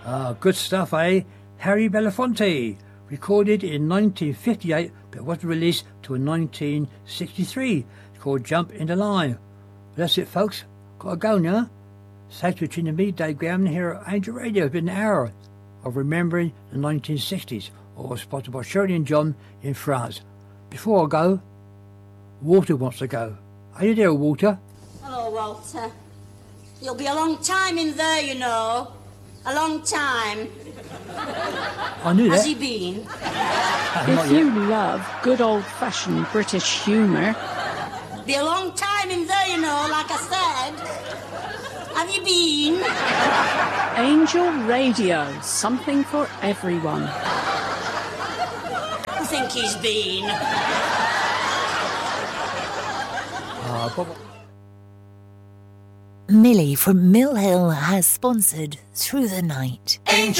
Good stuff, eh? Harry Belafonte, recorded in 1958 but wasn't released till 1963. It's called Jump in the Line. That's it, folks. Gotta go now. Thanks for tuning in me, Dave Graham, here at Angel Radio. It's been an hour of remembering the 1960s, all sponsored by Shirley and John in France. Before I go, Walter wants to go. Are you there, Walter? Hello, Walter. You'll be a long time in there, you know. A long time. I knew that. Has he been? If you love good old-fashioned British humour... Be a long time in there, you know, like I said. Have you been? Angel Radio, something for everyone. I think he's been. Millie from Mill Hill has sponsored Through the Night. Angel